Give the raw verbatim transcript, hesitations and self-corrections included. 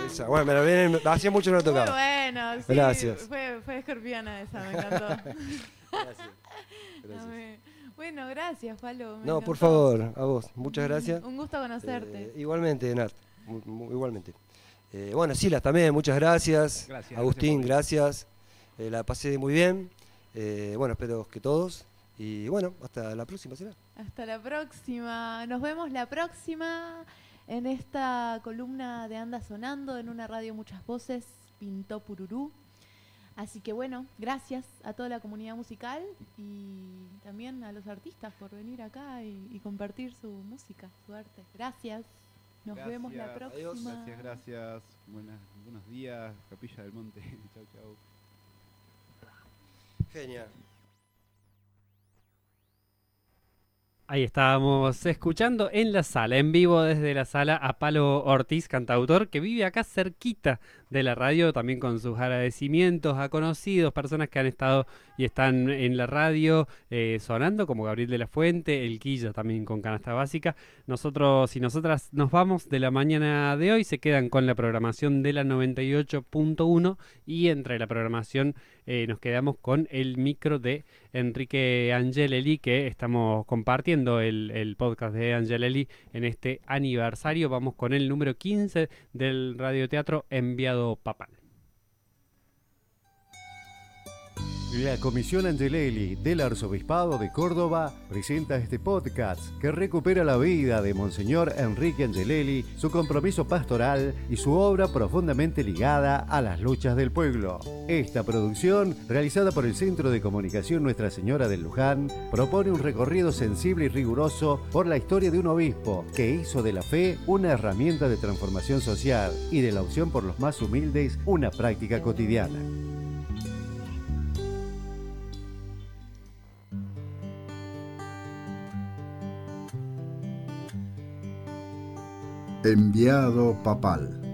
esa. Bueno, me la vienen, hacía mucho que no la tocaba. Muy bueno, sí. Gracias. Fue, fue escorpiana esa, me encantó. Gracias. Gracias. Bueno, gracias, Palo. Me No, encantó. por favor, a vos. Muchas gracias. Un gusto conocerte. Eh, igualmente, Nat. mu- mu- Igualmente. Eh, bueno, Silas también, muchas gracias. Gracias, Agustín, gracias gracias. Eh, la pasé muy bien. Eh, bueno, espero que todos. Y bueno, hasta la próxima, ¿será? Hasta la próxima. Nos vemos la próxima en esta columna de Anda Sonando en una radio Muchas Voces, Pintó Pururú. Así que bueno, gracias a toda la comunidad musical y también a los artistas por venir acá y, y compartir su música, su arte. Gracias. Nos Gracias. vemos la próxima. Adiós. Gracias, gracias. Buenas, buenos días, Capilla del Monte. Chau, chau. Genial. Ahí estábamos escuchando en la sala, en vivo desde la sala, a Palo Ortiz, cantautor, que vive acá cerquita de la radio, también con sus agradecimientos a conocidos, personas que han estado y están en la radio eh, sonando, como Gabriel de la Fuente, El Quilla también con Canasta Básica. Nosotros y nosotras nos vamos de la mañana de hoy, se quedan con la programación de la noventa y ocho punto uno y entre la programación eh, nos quedamos con el micro de Enrique Angelelli, que estamos compartiendo el, el podcast de Angelelli en este aniversario. Vamos con el número quince del radioteatro Enviado Papal. La Comisión Angelelli del Arzobispado de Córdoba presenta este podcast que recupera la vida de Monseñor Enrique Angelelli, su compromiso pastoral y su obra profundamente ligada a las luchas del pueblo. Esta producción, realizada por el Centro de Comunicación Nuestra Señora del Luján, propone un recorrido sensible y riguroso por la historia de un obispo que hizo de la fe una herramienta de transformación social y de la opción por los más humildes una práctica cotidiana. Enviado papal.